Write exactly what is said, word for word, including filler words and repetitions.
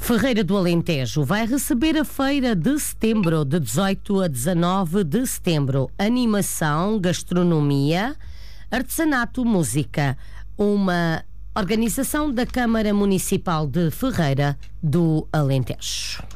Ferreira do Alentejo vai receber a feira de setembro, de dezoito a dezanove de setembro. Animação, gastronomia, artesanato, música. Uma organização da Câmara Municipal de Ferreira do Alentejo.